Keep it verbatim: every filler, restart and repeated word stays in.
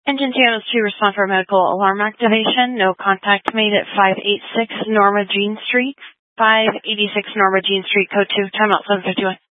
Engine channels to respond for medical alarm activation. No contact made at five eighty-six Norma Jean Street. five eighty-six Norma Jean Street, code two, timeout seven fifty-one.